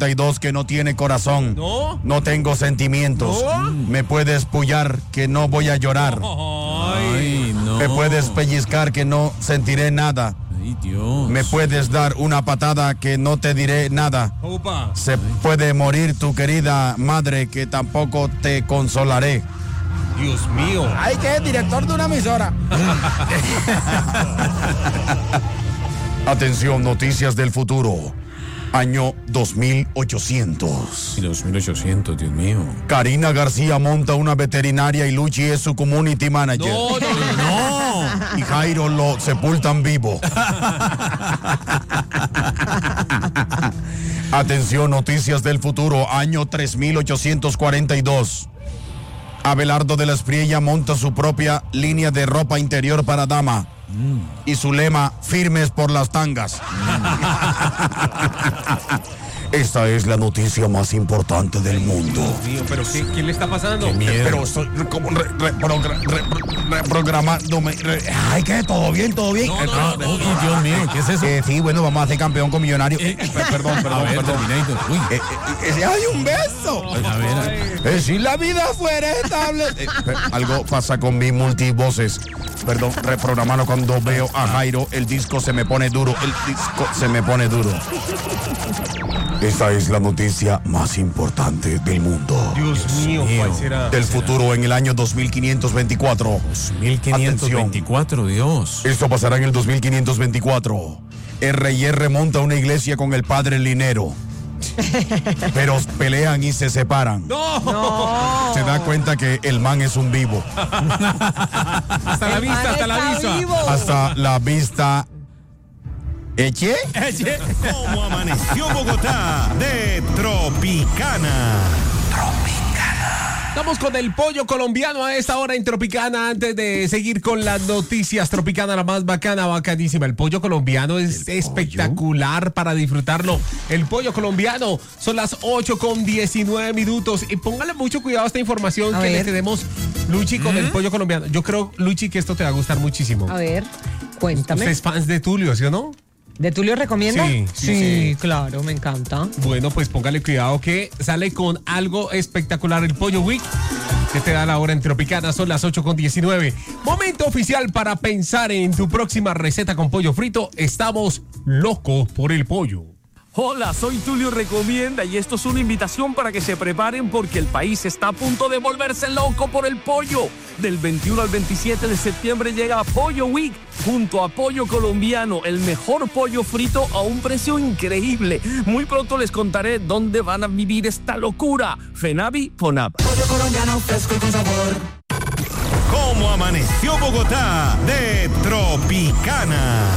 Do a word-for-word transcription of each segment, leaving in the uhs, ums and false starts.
cuarenta y dos que no tiene corazón. No. No tengo sentimientos. No. Me puedes pullar que no voy a llorar. Ay, no. Me puedes pellizcar que no sentiré nada. Ay, Dios. Me puedes dar una patada que no te diré nada. Opa. Se puede morir tu querida madre que tampoco te consolaré. Dios mío. Ay, que es director de una emisora. Atención, noticias del futuro. Año dos mil ochocientos. Y dos mil ochocientos, Dios mío. Karina García monta una veterinaria y Luchi es su community manager. No, no, no. Y Jairo lo sepultan vivo. Atención, noticias del futuro. Año tres mil ochocientos cuarenta y dos. Abelardo de la Espriella monta su propia línea de ropa interior para dama. Mm. Y su lema, firmes por las tangas. Esta es la noticia más importante del mundo. Dios mío, pero ¿qué, ¿qué le está pasando? Pero estoy como re, re, reprogramándome. Re, re, ay, ¿qué? ¿Todo bien? ¿Todo bien? No, no, no, no, no, Dios mío, ¿qué es eso? Eh, sí, bueno, vamos a hacer campeón con Millonario. Eh, eh, perdón, perdón, ver, perdón. Uy. Eh, eh, eh, ¡Ay, un beso! A ver. Eh, si la vida fuera estable. Eh, algo pasa con mis multivoces. Perdón, reprogramando cuando veo a Jairo, el disco se me pone duro. El disco se me pone duro. Esta es la noticia más importante del mundo. Dios, Dios mío, mío, ¿cuál será? Del futuro en el año dos mil quinientos veinticuatro. dos mil quinientos veinticuatro, Atención. Dios. Esto pasará en el dos mil quinientos veinticuatro. R y R monta una iglesia con el padre Linero. Pero pelean y se separan. No. No. Se da cuenta que el man es un vivo. Hasta la vista, hasta la vista. Vivo. Hasta la vista. ¿Eche? Eche. ¿Cómo amaneció Bogotá? De Tropicana. Estamos con el pollo colombiano a esta hora en Tropicana. Antes de seguir con las noticias, Tropicana, la más bacana, bacanísima. El pollo colombiano es espectacular pollo? para disfrutarlo. El pollo colombiano son las ocho con diecinueve minutos. Y póngale mucho cuidado a esta información a que ver. le tenemos, Luchi, con ¿Mm? el pollo colombiano. Yo creo, Luchi, que esto te va a gustar muchísimo. A ver, cuéntame. Usted es fan de Tulio, ¿sí o no? ¿De Tulio recomienda? Sí, sí, sí, sí, claro, me encanta. Bueno, pues póngale cuidado que sale con algo espectacular el Pollo Week. Que te da la hora en Tropicana, son las ocho con diecinueve. Momento oficial para pensar en tu próxima receta con pollo frito. Estamos locos por el pollo. Hola, soy Tulio Recomienda y esto es una invitación para que se preparen porque el país está a punto de volverse loco por el pollo. Del veintiuno al veintisiete de septiembre llega Pollo Week junto a Pollo Colombiano, el mejor pollo frito a un precio increíble. Muy pronto les contaré dónde van a vivir esta locura. Fenavi, Fonap. Pollo colombiano fresco y con sabor. ¿Cómo amaneció Bogotá? De Tropicana.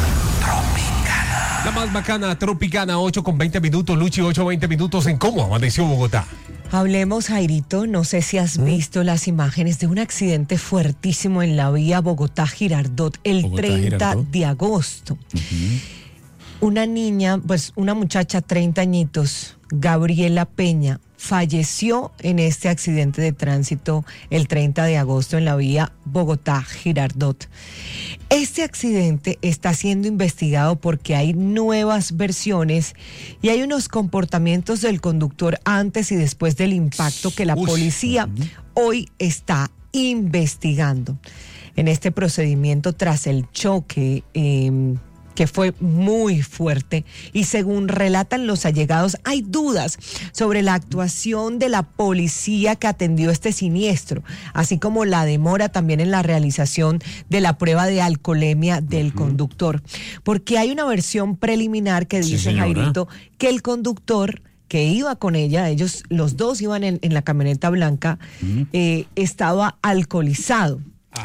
La más bacana, Tropicana, ocho con veinte minutos, Luchi, ocho veinte minutos en Cómo amaneció Bogotá. Hablemos, Jairito, no sé si has ¿Mm? visto las imágenes de un accidente fuertísimo en la vía Bogotá-Girardot el Bogotá, treinta Girardot. de agosto. Uh-huh. Una niña, pues una muchacha, treinta añitos, Gabriela Peña, falleció en este accidente de tránsito el treinta de agosto en la vía Bogotá-Girardot. Este accidente está siendo investigado porque hay nuevas versiones y hay unos comportamientos del conductor antes y después del impacto que la Uy. policía hoy está investigando. En este procedimiento, tras el choque, eh, que fue muy fuerte, y según relatan los allegados, hay dudas sobre la actuación de la policía que atendió este siniestro, así como la demora también en la realización de la prueba de alcoholemia del uh-huh. conductor, porque hay una versión preliminar que dice, sí, Jairito, que el conductor que iba con ella, ellos los dos iban en, en la camioneta blanca, uh-huh. eh, estaba alcoholizado.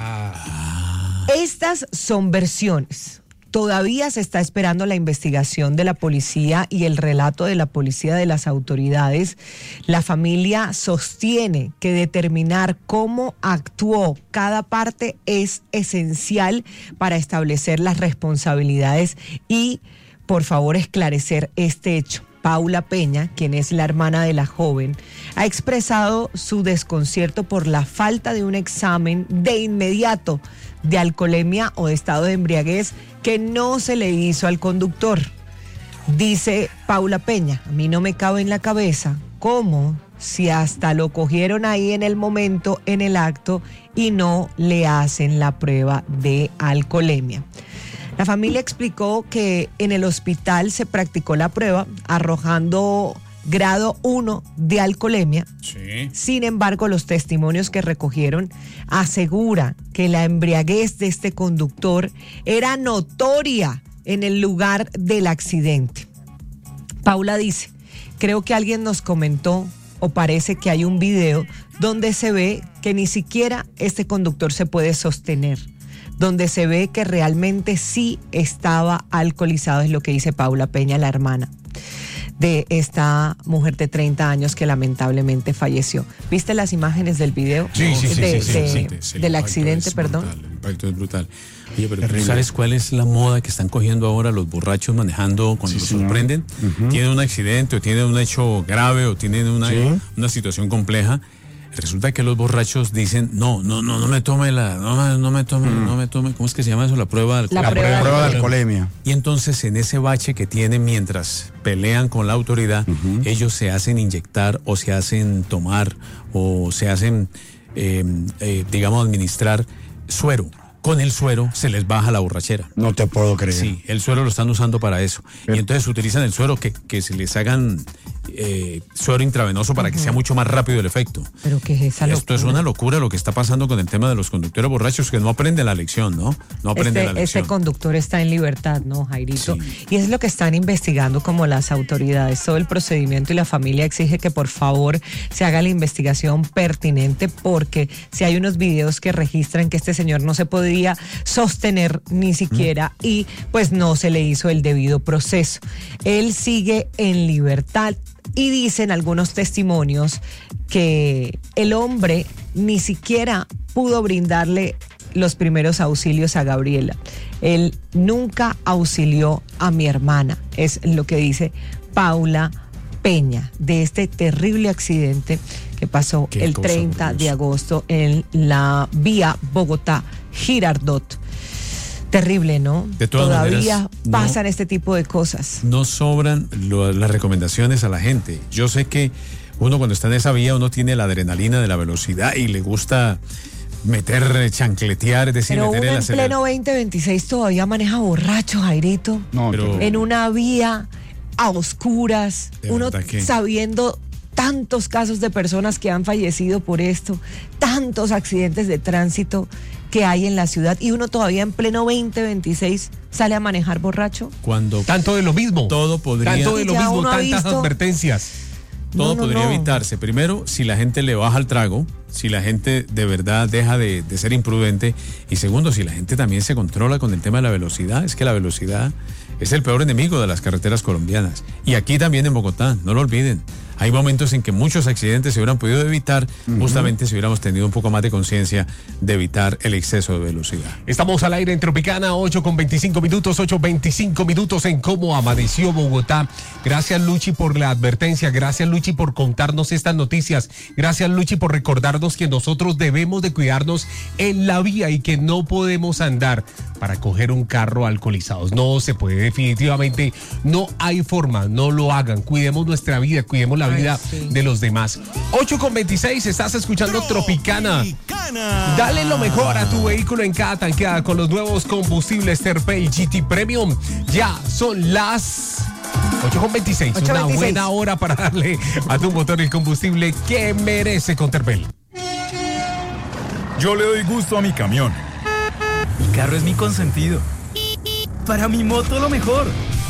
Ah. Estas son versiones. Todavía se está esperando la investigación de la policía y el relato de la policía de las autoridades. La familia sostiene que determinar cómo actuó cada parte es esencial para establecer las responsabilidades y, por favor, esclarecer este hecho. Paula Peña, quien es la hermana de la joven, ha expresado su desconcierto por la falta de un examen de inmediato de alcoholemia o de estado de embriaguez que no se le hizo al conductor. Dice Paula Peña, a mí no me cabe en la cabeza cómo si hasta lo cogieron ahí en el momento, en el acto, y no le hacen la prueba de alcoholemia. La familia explicó que en el hospital se practicó la prueba arrojando grado uno de alcoholemia. Sí. Sin embargo, los testimonios que recogieron aseguran que la embriaguez de este conductor era notoria en el lugar del accidente. Paula dice, creo que alguien nos comentó o parece que hay un video donde se ve que ni siquiera este conductor se puede sostener, donde se ve que realmente sí estaba alcoholizado, es lo que dice Paula Peña, la hermana de esta mujer de treinta años que lamentablemente falleció. ¿Viste las imágenes del video? Sí, sí, sí, de, sí, sí, de, sí, sí, sí, del el accidente, es perdón. Brutal, el impacto es brutal. Oye, pero ¿tú sabes cuál es la moda que están cogiendo ahora los borrachos manejando cuando Sí, los señor. sorprenden? Ujú. Tienen un accidente o tienen un hecho grave o tienen una, Sí. una situación compleja. Resulta que los borrachos dicen, no, no, no, no me tome la, no, me- no me tome, no me tome, ¿cómo es que se llama eso? La prueba del La La prueba prueba, de de alcoholemia. Y entonces en ese bache que tienen mientras pelean con la autoridad, ellos se hacen inyectar o se hacen tomar o se hacen, eh, eh, digamos, administrar suero. Con el suero se les baja la borrachera. No te puedo creer. Sí, el suero lo están usando para eso. Y entonces utilizan el suero que, que se les hagan eh, suero intravenoso para que sea mucho más rápido el efecto. Pero que es esa Esto locura. es una locura lo que está pasando con el tema de los conductores borrachos que no aprenden la lección, ¿no? No aprenden Este, la lección. este conductor está en libertad, ¿no, Jairito? Sí. Y es lo que están investigando como las autoridades. Todo el procedimiento y la familia exige que por favor se haga la investigación pertinente porque si hay unos videos que registran que este señor no se podía sostener ni siquiera y pues no se le hizo el debido proceso. Él sigue en libertad y dicen algunos testimonios que el hombre ni siquiera pudo brindarle los primeros auxilios a Gabriela. Él nunca auxilió a mi hermana, es lo que dice Paula Peña, de este terrible accidente que pasó Qué el cosa, treinta por de Dios. agosto en la vía Bogotá-Girardot. Terrible, ¿no? De todas Todavía maneras, no- pasan este tipo de cosas. No sobran lo- las recomendaciones a la gente. Yo sé que uno cuando está en esa vía, uno tiene la adrenalina de la velocidad y le gusta meter, eh, chancletear, es decir, Pero uno meter el en acelerador. pleno veinte veintiséis todavía maneja borracho, Jairito. No, Pero- te- En una vía a oscuras, De uno verdad que- sabiendo tantos casos de personas que han fallecido por esto, tantos accidentes de tránsito que hay en la ciudad y uno todavía en pleno veinte veintiséis sale a manejar borracho. Cuando Tanto de lo mismo. todo podría, Tanto de lo Ya mismo, uno ha tantas visto- advertencias. todo No, no, podría no. evitarse. Primero, si la gente le baja el trago, si la gente de verdad deja de, de ser imprudente. Y segundo, si la gente también se controla con el tema de la velocidad. Es que la velocidad es el peor enemigo de las carreteras colombianas. Y aquí también en Bogotá, no lo olviden. Hay momentos en que muchos accidentes se hubieran podido evitar justamente si hubiéramos tenido un poco más de conciencia de evitar el exceso de velocidad. Estamos al aire en Tropicana, ocho con veinticinco minutos, ocho veinticinco minutos en cómo amaneció Bogotá. Gracias, Luchi, por la advertencia. Gracias, Luchi, por contarnos estas noticias. Gracias, Luchi, por recordarnos que nosotros debemos de cuidarnos en la vía y que no podemos andar para coger un carro alcoholizados. No se puede, definitivamente. No hay forma, no lo hagan. Cuidemos nuestra vida, cuidemos la Ay, vida sí. de los demás. ocho con veintiséis, estás escuchando Tropicana. Tropicana. Dale lo mejor a tu vehículo en cada tanqueada con los nuevos combustibles Terpel G T Premium. Ya son las ocho con veintiséis. ocho Una veintiséis. buena hora para darle a tu motor el combustible que merece con Terpel. Yo le doy gusto a mi camión. Mi carro es mi consentido. Para mi moto lo mejor.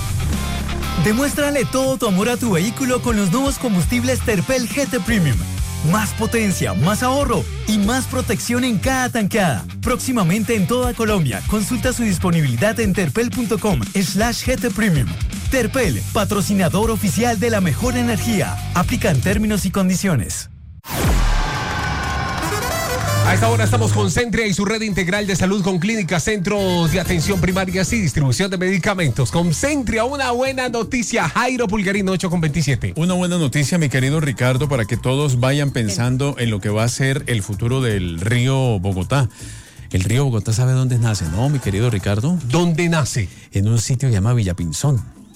Demuéstrale todo tu amor a tu vehículo con los nuevos combustibles Terpel G T Premium. Más potencia, más ahorro y más protección en cada tanqueada. Próximamente en toda Colombia. Consulta su disponibilidad en terpel.com slash GT Premium. Terpel, patrocinador oficial de la mejor energía. Aplican términos y condiciones. A esta hora estamos con Centria y su red integral de salud con clínicas, centros de atención primaria y distribución de medicamentos. Con Centria, una buena noticia. Jairo Pulgarino, ocho con veintisiete. Una buena noticia, mi querido Ricardo, para que todos vayan pensando en lo que va a ser el futuro del río Bogotá. El río Bogotá, ¿sabe dónde nace, no, mi querido Ricardo? ¿Dónde nace? En un sitio que se llama Villapinzón.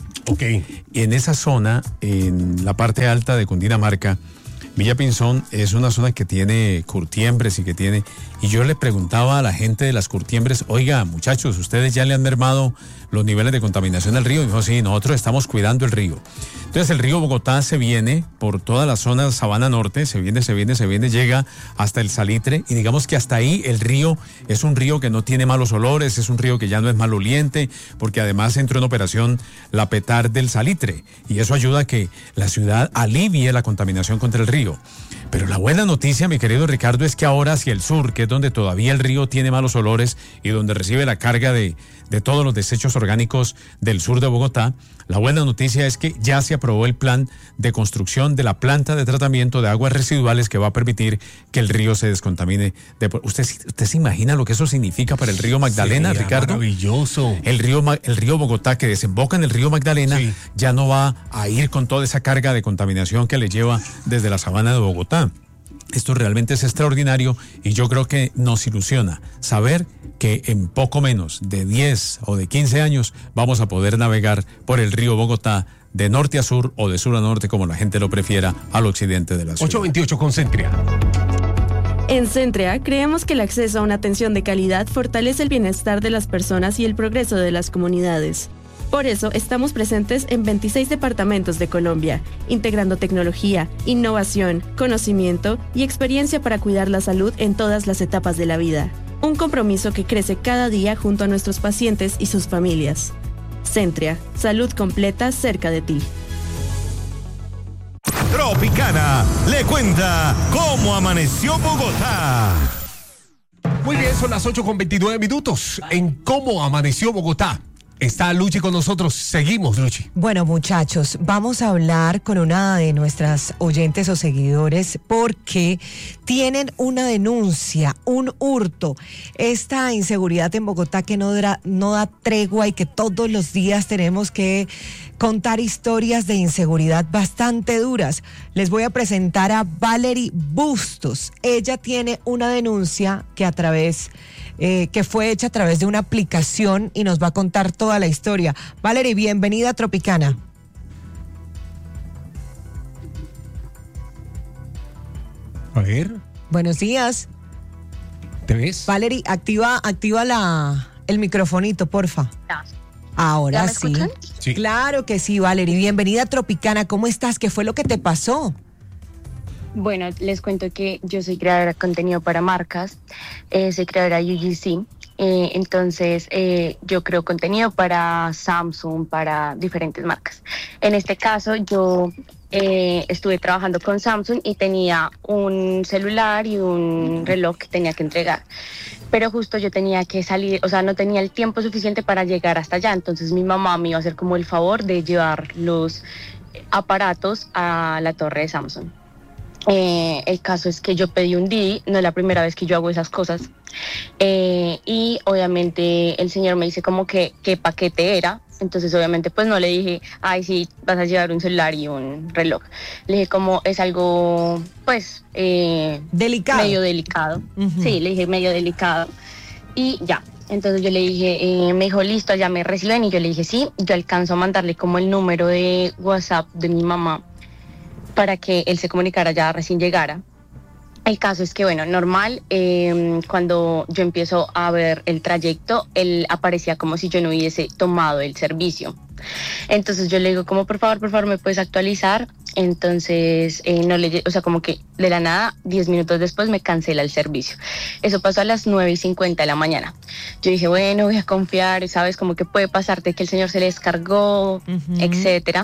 Ok. Y en esa zona, en la parte alta de Cundinamarca, Villa Pinzón es una zona que tiene curtiembres y que tiene... Y yo le preguntaba a la gente de las curtiembres, oiga, muchachos, ¿ustedes ya le han mermado los niveles de contaminación del río? Y dijo, sí, nosotros estamos cuidando el río. Entonces el río Bogotá se viene por toda la zona Sabana Norte, se viene, se viene, se viene, llega hasta el Salitre, y digamos que hasta ahí el río es un río que no tiene malos olores, es un río que ya no es maloliente, porque además entró en operación la Petar del Salitre, y eso ayuda a que la ciudad alivie la contaminación contra el río. Pero la buena noticia, mi querido Ricardo, es que ahora hacia el sur, que es donde todavía el río tiene malos olores y donde recibe la carga de, de todos los desechos orgánicos del sur de Bogotá, la buena noticia es que ya se aprobó el plan de construcción de la planta de tratamiento de aguas residuales que va a permitir que el río se descontamine. De, ¿usted, ¿Usted se imagina lo que eso significa para el río Magdalena, Sería Ricardo? Maravilloso. El río, el río Bogotá, que desemboca en el río Magdalena, sí, ya no va a ir con toda esa carga de contaminación que le lleva desde la sabana de Bogotá. Esto realmente es extraordinario y yo creo que nos ilusiona saber que en poco menos de diez o de quince años vamos a poder navegar por el río Bogotá de norte a sur o de sur a norte, como la gente lo prefiera, al occidente de la ciudad. ocho veintiocho con Centria. En Centrea creemos que el acceso a una atención de calidad fortalece el bienestar de las personas y el progreso de las comunidades. Por eso estamos presentes en veintiséis departamentos de Colombia, integrando tecnología, innovación, conocimiento y experiencia para cuidar la salud en todas las etapas de la vida. Un compromiso que crece cada día junto a nuestros pacientes y sus familias. Centria, salud completa cerca de ti. Tropicana le cuenta cómo amaneció Bogotá. Muy bien, son las ocho con veintinueve minutos en Cómo Amaneció Bogotá. Está Luchi con nosotros. Seguimos, Luchi. Bueno, muchachos, vamos a hablar con una de nuestras oyentes o seguidores porque tienen una denuncia, un hurto. Esta inseguridad en Bogotá que no da, no da tregua y que todos los días tenemos que contar historias de inseguridad bastante duras. Les voy a presentar a Valerie Bustos. Ella tiene una denuncia que a través... Eh, que fue hecha a través de una aplicación y nos va a contar toda la historia. Valerie, bienvenida a Tropicana. A ver. Buenos días. ¿Te ves? Valerie, activa, activa la, el microfonito, porfa. Ahora me sí. escuchan? Sí. Claro que sí, Valerie. Bienvenida a Tropicana. ¿Cómo estás? ¿Qué fue lo que te pasó? Bueno, les cuento que yo soy creadora de contenido para marcas, eh, soy creadora de U G C, eh, entonces eh, yo creo contenido para Samsung, para diferentes marcas. En este caso yo eh, estuve trabajando con Samsung y tenía un celular y un reloj que tenía que entregar, pero justo yo tenía que salir, o sea, no tenía el tiempo suficiente para llegar hasta allá, entonces mi mamá me iba a hacer como el favor de llevar los aparatos a la torre de Samsung. Eh, el caso es que yo pedí un Didi, no es la primera vez que yo hago esas cosas, eh, y obviamente el señor me dice como que qué paquete era, entonces obviamente pues no le dije, ay sí, vas a llevar un celular y un reloj, le dije como es algo pues eh, delicado, medio delicado, uh-huh. Sí, le dije medio delicado y ya. Entonces yo le dije, eh, me dijo, listo, ya me reciben, y yo le dije, sí, yo alcanzo a mandarle como el número de WhatsApp de mi mamá para que él se comunicara ya recién llegara. El caso es que, bueno, normal, eh, cuando yo empiezo a ver el trayecto, él aparecía como si yo no hubiese tomado el servicio. Entonces yo le digo, como por favor, por favor, ¿me puedes actualizar? Entonces, eh, no le, o sea, como que de la nada, diez minutos después me cancela el servicio. Eso pasó a las nueve y cincuenta de la mañana. Yo dije, bueno, voy a confiar, ¿sabes? Como que puede pasarte que el señor se le descargó, uh-huh. etcétera.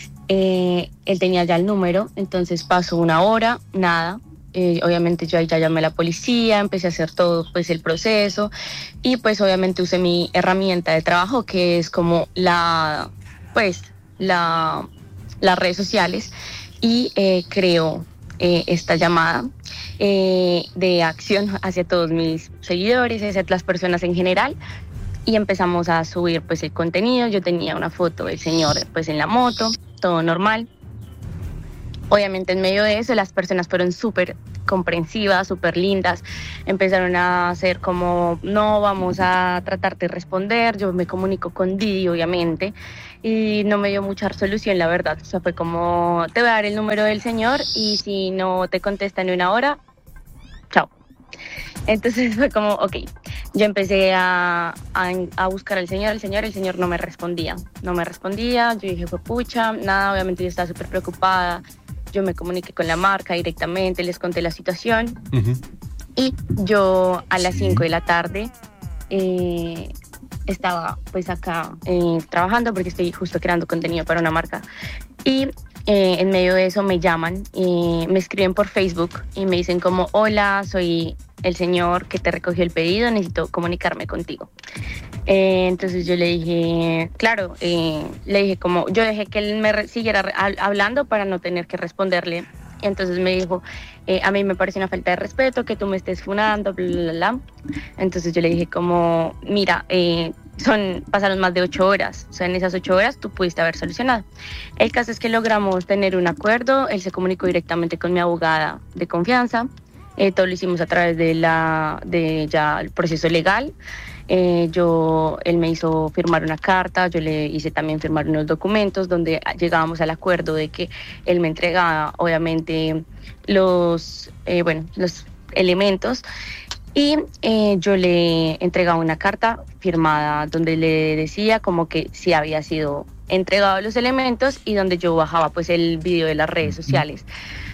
Eh, él tenía ya el número, entonces pasó una hora, nada. Eh, obviamente yo ahí ya llamé a la policía, empecé a hacer todo pues el proceso y pues obviamente usé mi herramienta de trabajo, que es como la, pues, la, las redes sociales, y eh, creo eh, esta llamada eh, de acción hacia todos mis seguidores, hacia las personas en general. Y empezamos a subir pues el contenido. Yo tenía una foto del señor pues en la moto, todo normal. Obviamente en medio de eso las personas fueron súper comprensivas, súper lindas. Empezaron a hacer como, no, vamos a tratar de responder. Yo me comunico con Didi, obviamente, y no me dio mucha solución, la verdad. O sea, fue como, te voy a dar el número del señor y si no te contesta en una hora, chao. Entonces fue como, ok, yo empecé a, a, a buscar al señor, el señor, el señor no me respondía, no me respondía, yo dije, fue pucha, nada, obviamente yo estaba súper preocupada, yo me comuniqué con la marca directamente, les conté la situación, uh-huh. y yo a las cinco de la tarde eh, estaba pues acá eh, trabajando porque estoy justo creando contenido para una marca, y eh, en medio de eso me llaman, y me escriben por Facebook y me dicen como, hola, soy el señor que te recogió el pedido, necesito comunicarme contigo. Eh, entonces yo le dije, claro, eh, le dije como, yo dejé que él me re- siguiera re- hablando para no tener que responderle. Y entonces me dijo, eh, a mí me parece una falta de respeto que tú me estés funando, bla, bla, bla. Entonces yo le dije como, mira, eh, son, pasaron más de ocho horas, o sea, en esas ocho horas tú pudiste haber solucionado. El caso es que logramos tener un acuerdo, él se comunicó directamente con mi abogada de confianza. Eh, todo lo hicimos a través de la de ya el proceso legal. Eh, yo, él me hizo firmar una carta, yo le hice también firmar unos documentos donde llegábamos al acuerdo de que él me entregaba, obviamente, los, eh, bueno, los elementos y eh, yo le entregaba una carta firmada donde le decía como que sí había sido entregado los elementos y donde yo bajaba pues el video de las redes sociales.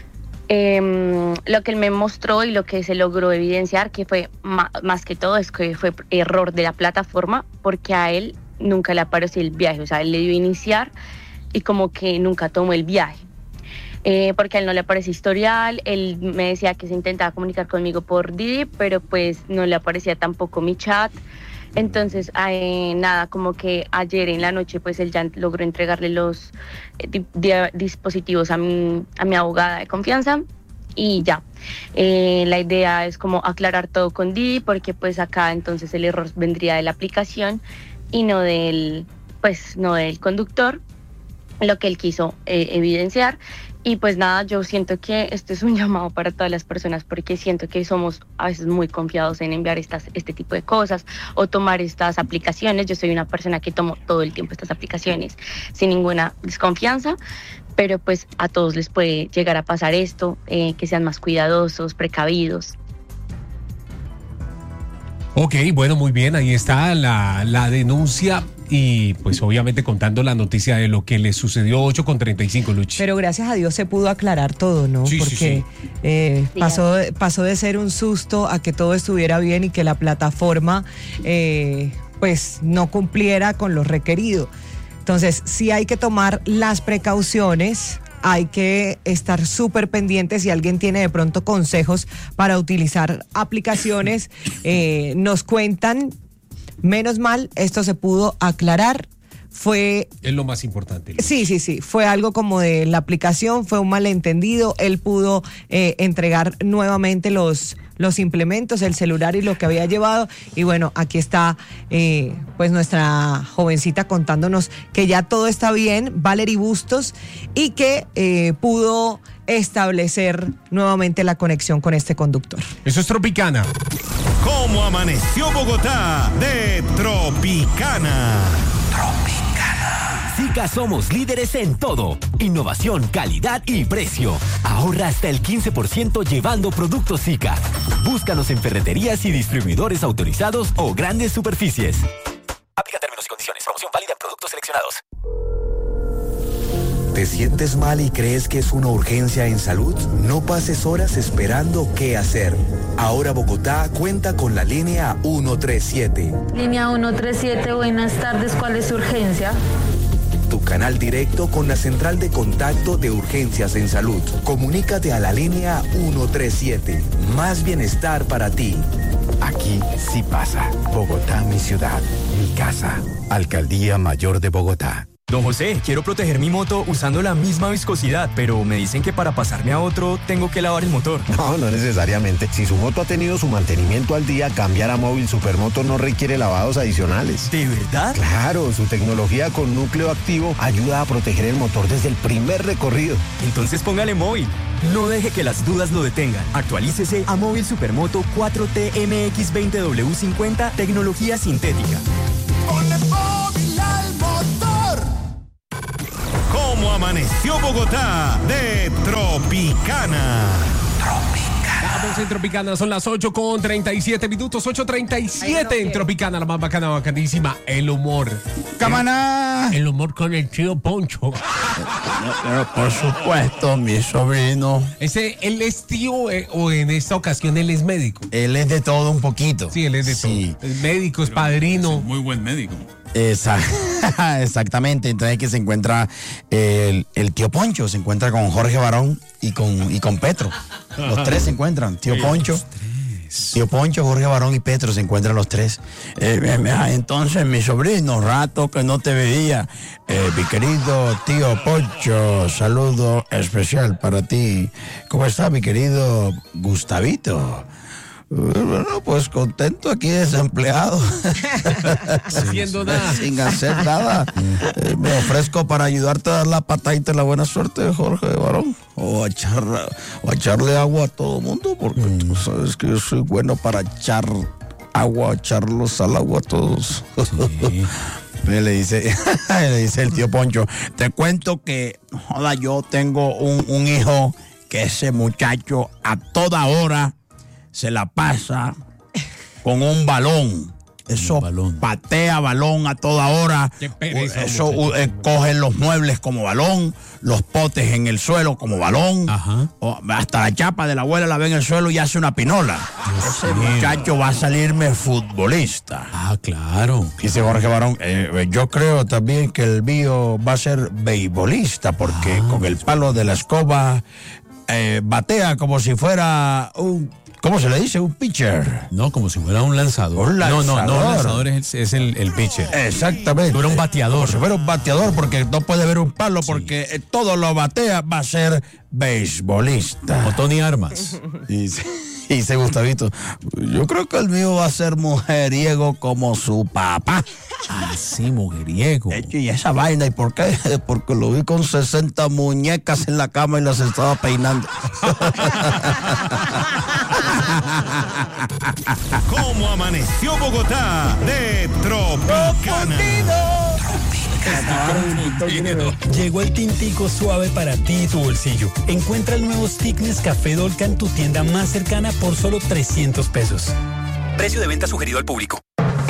Eh, lo que él me mostró y lo que se logró evidenciar que fue ma- más que todo es que fue error de la plataforma porque a él nunca le apareció el viaje, o sea, él le dio iniciar y como que nunca tomó el viaje, eh, porque a él no le aparecía historial, él me decía que se intentaba comunicar conmigo por Didi, pero pues no le aparecía tampoco mi chat. Entonces, eh, nada, como que ayer en la noche, pues él ya logró entregarle los eh, di- di- dispositivos a mi, a mi abogada de confianza y ya. Eh, la idea es como aclarar todo con Didi, porque pues acá entonces el error vendría de la aplicación y no del, pues no del conductor, lo que él quiso eh, evidenciar. Y pues nada, yo siento que esto es un llamado para todas las personas porque siento que somos a veces muy confiados en enviar estas, este tipo de cosas o tomar estas aplicaciones. Yo soy una persona que tomo todo el tiempo estas aplicaciones sin ninguna desconfianza, pero pues a todos les puede llegar a pasar esto, eh, que sean más cuidadosos, precavidos. Ok, bueno, muy bien, ahí está la, la denuncia y pues obviamente contando la noticia de lo que le sucedió. Ocho con treinta y cinco, Luchi. Pero gracias a Dios se pudo aclarar todo, ¿no? Sí, Porque sí, sí. Eh, pasó, pasó de ser un susto a que todo estuviera bien y que la plataforma eh, pues no cumpliera con lo requerido. Entonces sí hay que tomar las precauciones. Hay que estar súper pendientes. Si alguien tiene de pronto consejos para utilizar aplicaciones, eh, nos cuentan. Menos mal, esto se pudo aclarar. Fue... Es lo más importante. Sí, sí, sí. Fue algo como de la aplicación, fue un malentendido. Él pudo eh, entregar nuevamente los, los implementos, el celular y lo que había llevado. Y bueno, aquí está eh, pues nuestra jovencita contándonos que ya todo está bien, Valerie Bustos, y que eh, pudo establecer nuevamente la conexión con este conductor. Eso es Tropicana. ¿Cómo amaneció Bogotá? De Tropicana. Tropicana. Sica somos líderes en todo. Innovación, calidad y precio. Ahorra hasta el quince por ciento llevando productos Sica. Búscanos en ferreterías y distribuidores autorizados o grandes superficies. Aplica términos y condiciones. Promoción válida en productos seleccionados. ¿Te sientes mal y crees que es una urgencia en salud? No pases horas esperando qué hacer. Ahora Bogotá cuenta con la línea ciento treinta y siete. Línea ciento treinta y siete, buenas tardes, ¿cuál es su urgencia? Tu canal directo con la central de contacto de urgencias en salud. Comunícate a la línea ciento treinta y siete. Más bienestar para ti. Aquí sí pasa. Bogotá, mi ciudad, mi casa. Alcaldía Mayor de Bogotá. Don José, quiero proteger mi moto usando la misma viscosidad, pero me dicen que para pasarme a otro tengo que lavar el motor. No, no necesariamente. Si su moto ha tenido su mantenimiento al día, cambiar a Móvil Supermoto no requiere lavados adicionales. ¿De verdad? Claro, su tecnología con núcleo activo ayuda a proteger el motor desde el primer recorrido. Entonces póngale Móvil. No deje que las dudas lo detengan. Actualícese a Móvil Supermoto cuatro T M X veinte W cincuenta, tecnología sintética. Ponle Móvil al motor. ¿Cómo amaneció Bogotá? De Tropicana. Estamos en Tropicana, son las ocho con treinta y siete minutos, ocho treinta y siete en Tropicana, la más bacana, bacanísima, el humor. ¡Camaná! El, el humor con el tío Poncho. Pero por supuesto, mi sobrino. Ese, él es tío eh, o en esta ocasión él es médico. Él es de todo un poquito. Sí, él es de sí. todo. Es médico, es padrino. Es un muy buen médico. Esa, exactamente, entonces que se encuentra el, el tío Poncho, se encuentra con Jorge Barón y con, y con Petro. Los tres se encuentran, tío Poncho, tío Poncho, Jorge Barón y Petro se encuentran los tres. Eh, entonces mi sobrino, rato que no te veía, eh, mi querido tío Poncho, saludo especial para ti. ¿Cómo está mi querido Gustavito? Bueno, pues contento aquí desempleado. Haciendo nada. Sin hacer nada. Eh, me ofrezco para ayudarte a dar la patadita y la buena suerte, Jorge Barón. O a, echar, o a echarle agua a todo mundo, porque mm. tú sabes que yo soy bueno para echar agua, echarlos al agua a todos. Sí. Le dice, le dice el tío Poncho, te cuento que, joda, yo tengo un, un hijo que ese muchacho a toda hora se la pasa con un balón. Eso balón. Patea balón a toda hora. Pereza, eso eh, coge los muebles como balón, los potes en el suelo como balón. Ajá. O hasta la chapa de la abuela la ve en el suelo y hace una pinola. Dios Ese mío. Muchacho va a salirme futbolista. Ah, claro. Dice Jorge Barón, eh, yo creo también que el mío va a ser beisbolista porque ah, con el palo de la escoba eh, batea como si fuera un... ¿Cómo se le dice? Un pitcher. No, como si fuera un lanzador. Un lanzador. No, no, no, un lanzador es, el, es el, el pitcher. Exactamente. Fuera un bateador. Como si fuera un bateador, porque no puede ver un palo, sí. porque todo lo batea, va a ser beisbolista. Como Tony Armas. Y, y dice Gustavito, yo creo que el mío va a ser mujeriego como su papá. Ah, sí, mujeriego. Y esa vaina, ¿y por qué? Porque lo vi con sesenta muñecas en la cama y las estaba peinando. ¿Cómo amaneció Bogotá? De Tropicana. Llegó el tintico suave para ti y tu bolsillo. Encuentra el nuevo stick Nescafé Dolca en tu tienda más cercana por solo trescientos pesos. Precio de venta sugerido al público.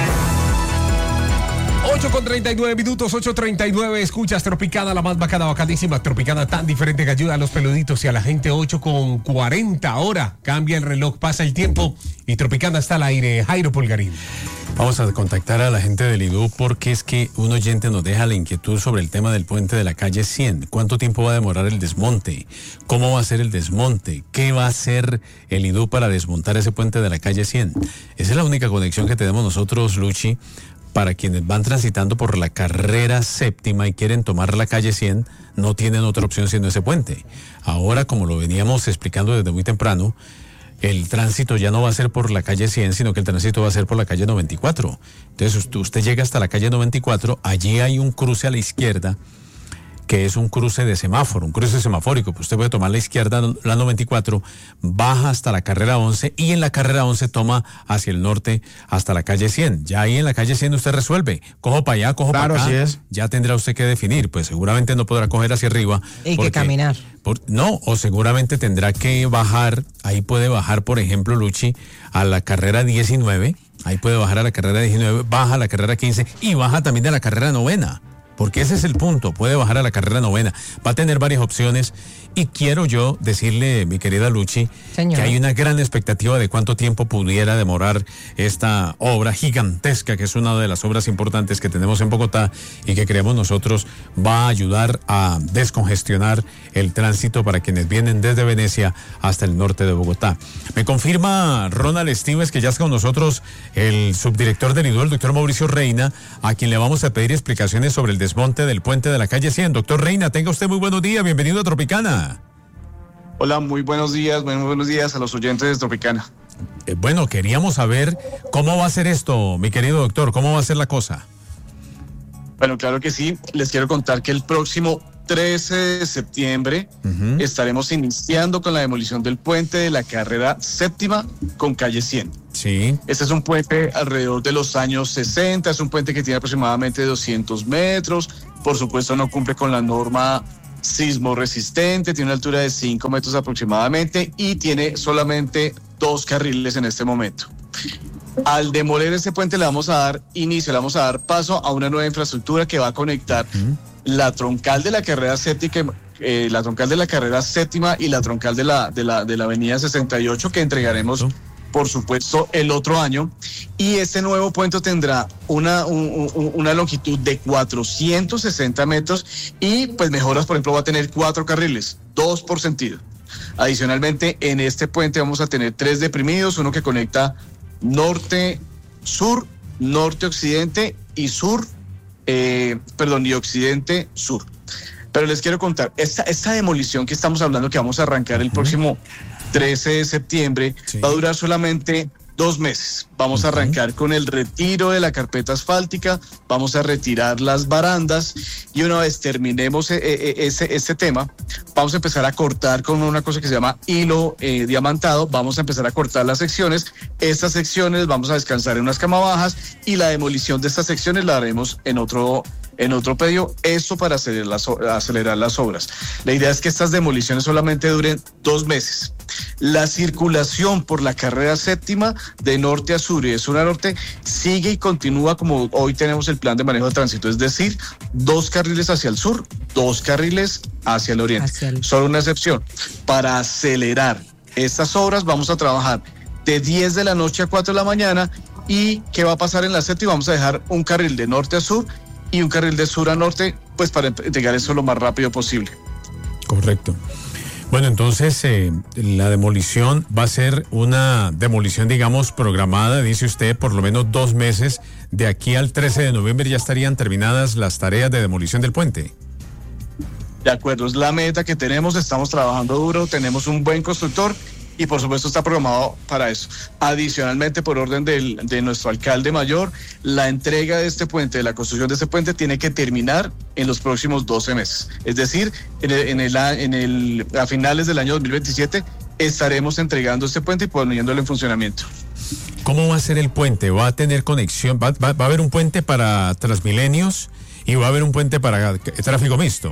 ocho con treinta y nueve minutos, ocho treinta y nueve, escuchas Tropicana, la más bacana, bacanísima, Tropicana tan diferente que ayuda a los peluditos y a la gente. Ocho con cuarenta ahora, cambia el reloj, pasa el tiempo y Tropicana está al aire. Jairo Pulgarín. Vamos a contactar a la gente del I D U porque es que un oyente nos deja la inquietud sobre el tema del puente de la calle cien. ¿Cuánto tiempo va a demorar el desmonte? ¿Cómo va a ser el desmonte? ¿Qué va a hacer el I D U para desmontar ese puente de la calle cien? Esa es la única conexión que tenemos nosotros, Luchi, para quienes van transitando por la carrera séptima y quieren tomar la calle cien, no tienen otra opción sino ese puente. Ahora, como lo veníamos explicando desde muy temprano, el tránsito ya no va a ser por la calle cien, sino que el tránsito va a ser por la calle noventa y cuatro. Entonces usted, usted llega hasta la calle noventa y cuatro, allí hay un cruce a la izquierda, que es un cruce de semáforo, un cruce semafórico. Pues usted puede tomar la izquierda, la noventa y cuatro, baja hasta la carrera once y en la carrera once toma hacia el norte hasta la calle cien. Ya ahí en la calle cien usted resuelve. Cojo para allá, cojo claro, para acá. Así es. Ya tendrá usted que definir. Pues seguramente no podrá coger hacia arriba. Y que caminar. Por, no, o seguramente tendrá que bajar. Ahí puede bajar, por ejemplo, Luchi, a la carrera diecinueve. Ahí puede bajar a la carrera diecinueve, baja a la carrera quince y baja también de la carrera novena. Porque ese es el punto, puede bajar a la carrera novena. Va a tener varias opciones y quiero yo decirle, mi querida Luchi, Señor, que hay una gran expectativa de cuánto tiempo pudiera demorar esta obra gigantesca, que es una de las obras importantes que tenemos en Bogotá y que creemos nosotros va a ayudar a descongestionar el tránsito para quienes vienen desde Venecia hasta el norte de Bogotá. Me confirma Ronald Estives que ya está con nosotros el subdirector del I D U, el doctor Mauricio Reina, a quien le vamos a pedir explicaciones sobre el desmonte del puente de la calle cien. Doctor Reina, tenga usted muy buenos días, bienvenido a Tropicana. Hola, muy buenos días, muy buenos días a los oyentes de Tropicana. Eh, bueno, queríamos saber cómo va a ser esto, mi querido doctor, cómo va a ser la cosa. Bueno, claro que sí, les quiero contar que el próximo trece de septiembre uh-huh. estaremos iniciando con la demolición del puente de la carrera séptima con calle cien. Sí. Este es un puente alrededor de los años sesenta, es un puente que tiene aproximadamente doscientos metros, por supuesto no cumple con la norma sismo resistente, tiene una altura de cinco metros aproximadamente y tiene solamente dos carriles en este momento. Al demoler este puente le vamos a dar inicio, le vamos a dar paso a una nueva infraestructura que va a conectar uh-huh. la troncal de la carrera séptima, eh, la troncal de la carrera séptima y la troncal de la, de la, de la avenida sesenta y ocho que entregaremos uh-huh. por supuesto el otro año, y este nuevo puente tendrá una, un, un, una longitud de cuatrocientos sesenta metros y pues mejoras, por ejemplo va a tener cuatro carriles, dos por sentido. Adicionalmente en este puente vamos a tener tres deprimidos, uno que conecta norte-sur, norte-occidente y sur, eh, perdón, y occidente-sur. Pero les quiero contar, esta, esta demolición que estamos hablando, que vamos a arrancar el próximo trece de septiembre, sí. va a durar solamente dos meses. Vamos uh-huh. a arrancar con el retiro de la carpeta asfáltica, vamos a retirar las barandas y una vez terminemos eh, eh, ese, este tema, vamos a empezar a cortar con una cosa que se llama hilo eh, diamantado, vamos a empezar a cortar las secciones. Estas secciones vamos a descansar en unas cama bajas y la demolición de estas secciones la haremos en otro en otro predio, esto para acelerar las, acelerar las obras. La idea es que estas demoliciones solamente duren dos meses. La circulación por la carrera séptima de norte a sur y de sur a norte sigue y continúa como hoy tenemos el plan de manejo de tránsito, es decir, dos carriles hacia el sur, dos carriles hacia el oriente. Hacia el... Solo una excepción, para acelerar estas obras vamos a trabajar de diez de la noche a cuatro de la mañana. ¿Y qué va a pasar en la séptima? Vamos a dejar un carril de norte a sur y un carril de sur a norte, pues para entregar eso lo más rápido posible. Correcto. Bueno, entonces eh, la demolición va a ser una demolición, digamos, programada, dice usted, por lo menos dos meses. De aquí al trece de noviembre ya estarían terminadas las tareas de demolición del puente. De acuerdo, es la meta que tenemos, estamos trabajando duro, tenemos un buen constructor y por supuesto está programado para eso. Adicionalmente, por orden del, de nuestro alcalde mayor, la entrega de este puente, de la construcción de este puente, tiene que terminar en los próximos doce meses. Es decir, en el, en el, en el, a finales del año dos mil veintisiete estaremos entregando este puente y poniéndolo en funcionamiento. ¿Cómo va a ser el puente? ¿Va a tener conexión? ¿Va, va, va a haber un puente para Transmilenios y va a haber un puente para tráfico mixto?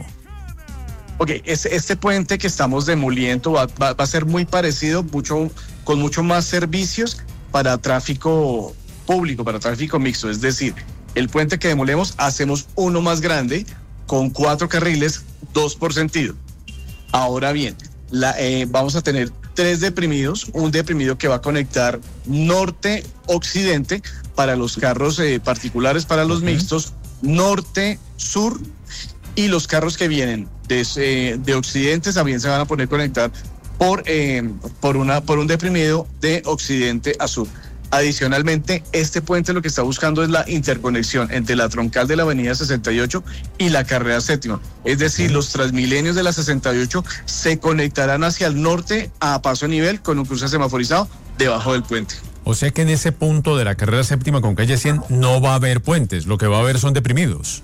Ok, este, este puente que estamos demoliendo va, va, va a ser muy parecido, mucho, con mucho más servicios para tráfico público, para tráfico mixto. Es decir, el puente que demolemos hacemos uno más grande con cuatro carriles, dos por sentido. Ahora bien, la, eh, vamos a tener tres deprimidos, un deprimido que va a conectar norte-occidente para los carros eh, particulares, para los uh-huh. mixtos, norte-sur, y los carros que vienen de, eh, de occidente también se van a poder conectar por, eh, por, una, por un deprimido de occidente a sur. Adicionalmente, este puente lo que está buscando es la interconexión entre la troncal de la avenida sesenta y ocho y la carrera séptima. Es decir, los Transmilenios de la sesenta y ocho se conectarán hacia el norte a paso a nivel con un cruce semaforizado debajo del puente. O sea que en ese punto de la carrera séptima con calle cien no va a haber puentes, lo que va a haber son deprimidos.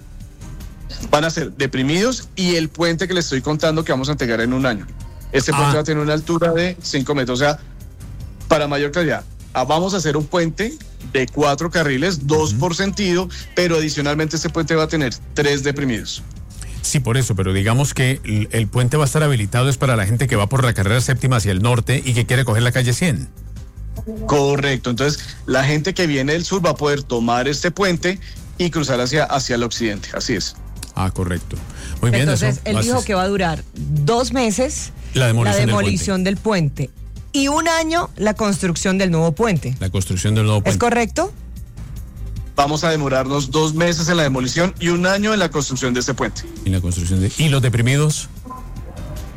Van a ser deprimidos y el puente que les estoy contando que vamos a entregar en un año. Este puente ah. va a tener una altura de cinco metros, o sea, para mayor claridad. Vamos a hacer un puente de cuatro carriles, dos uh-huh. por sentido, pero adicionalmente este puente va a tener tres deprimidos. Sí, por eso, pero digamos que el, el puente va a estar habilitado es para la gente que va por la carrera séptima hacia el norte y que quiere coger la calle cien. Correcto, entonces la gente que viene del sur va a poder tomar este puente y cruzar hacia, hacia el occidente, así es. Ah, correcto. Muy bien. Entonces, eso, él haces... dijo que va a durar dos meses la demolición, la demolición del, puente. del puente y un año la construcción del nuevo puente. La construcción del nuevo puente. ¿Es correcto? Vamos a demorarnos dos meses en la demolición y un año en la construcción de este puente. En la construcción de... ¿Y los deprimidos?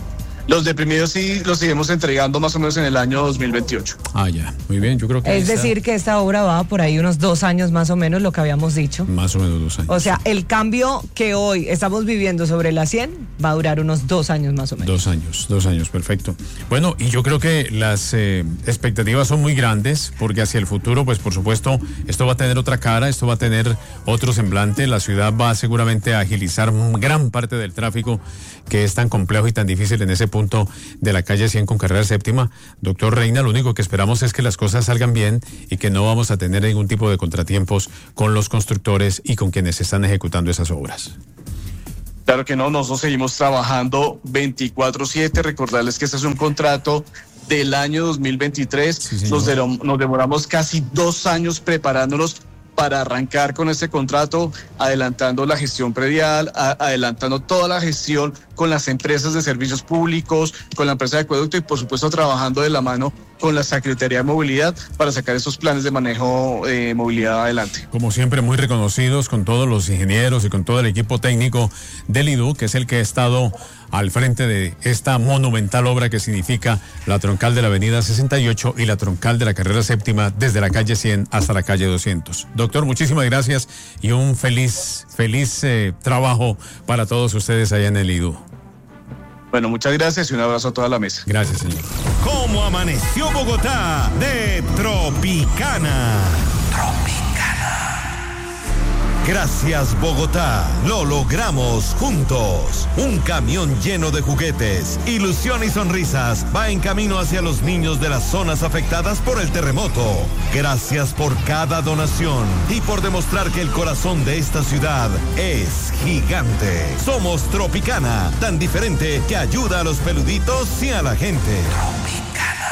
Los deprimidos sí los seguimos entregando más o menos en el año dos mil veintiocho. Ah, ya, muy bien, yo creo que... Es decir, que esta obra va por ahí unos dos años más o menos, lo que habíamos dicho. Más o menos dos años. O sea, el cambio que hoy estamos viviendo sobre la cien va a durar unos dos años más o menos. Dos años, dos años, perfecto. Bueno, y yo creo que las eh, expectativas son muy grandes, porque hacia el futuro, pues por supuesto, esto va a tener otra cara, esto va a tener otro semblante, la ciudad va seguramente a agilizar gran parte del tráfico que es tan complejo y tan difícil en ese punto de la calle cien con carrera séptima. Doctor Reina, lo único que esperamos es que las cosas salgan bien y que no vamos a tener ningún tipo de contratiempos con los constructores y con quienes están ejecutando esas obras. Claro que no, nosotros seguimos trabajando veinticuatro siete, recordarles que este es un contrato del año dos mil veintitrés, sí, nos, de, nos demoramos casi dos años preparándonos para arrancar con este contrato, adelantando la gestión predial, a, adelantando toda la gestión con las empresas de servicios públicos, con la empresa de acueducto y por supuesto trabajando de la mano con la Secretaría de Movilidad para sacar esos planes de manejo de eh, movilidad adelante. Como siempre, muy reconocidos con todos los ingenieros y con todo el equipo técnico del I D U, que es el que ha estado al frente de esta monumental obra que significa la troncal de la avenida sesenta y ocho y la troncal de la carrera séptima desde la calle cien hasta la calle doscientos. Doctor, muchísimas gracias y un feliz, feliz eh, trabajo para todos ustedes allá en el I D U. Bueno, muchas gracias y un abrazo a toda la mesa. Gracias, señor. ¿Cómo amaneció Bogotá? De Tropicana. Tropicana. Gracias, Bogotá. Lo logramos juntos. Un camión lleno de juguetes, ilusión y sonrisas va en camino hacia los niños de las zonas afectadas por el terremoto. Gracias por cada donación y por demostrar que el corazón de esta ciudad es gigante. Somos Tropicana, tan diferente que ayuda a los peluditos y a la gente. Tropicana.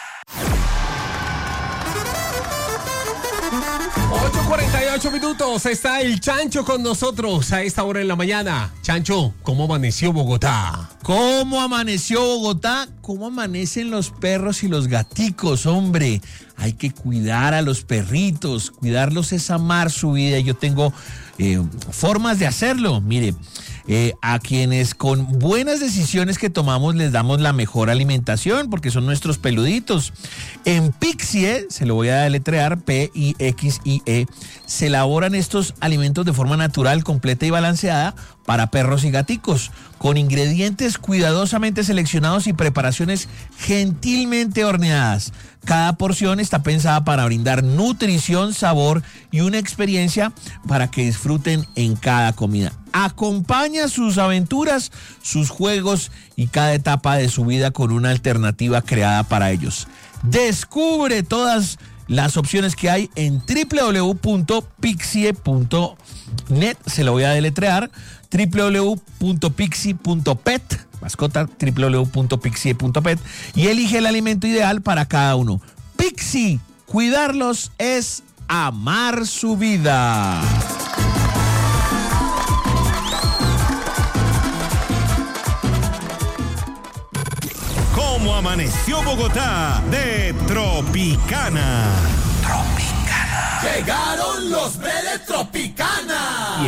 ocho cuarenta y ocho minutos, está el Chancho con nosotros a esta hora en la mañana. Chancho, ¿cómo amaneció Bogotá? ¿Cómo amaneció Bogotá? ¿Cómo amanecen los perros y los gaticos, hombre? Hay que cuidar a los perritos, cuidarlos es amar su vida. Yo tengo eh, formas de hacerlo. Mire, eh, a quienes con buenas decisiones que tomamos les damos la mejor alimentación porque son nuestros peluditos. En Pixie, se lo voy a deletrear, P I X I E, se elaboran estos alimentos de forma natural, completa y balanceada para perros y gaticos, con ingredientes cuidadosamente seleccionados y preparaciones gentilmente horneadas. Cada porción está pensada para brindar nutrición, sabor y una experiencia para que disfruten en cada comida. Acompaña sus aventuras, sus juegos y cada etapa de su vida con una alternativa creada para ellos. Descubre todas las opciones que hay en doble u doble u doble u punto pixie punto net, se lo voy a deletrear, doble u doble u doble u punto pixie punto pet, mascota, doble u doble u doble u punto pixie punto pet, y elige el alimento ideal para cada uno. Pixie, cuidarlos es amar su vida. ¿Cómo amaneció Bogotá? De Tropicana. Tropicana. Llegaron los B de Tropicana.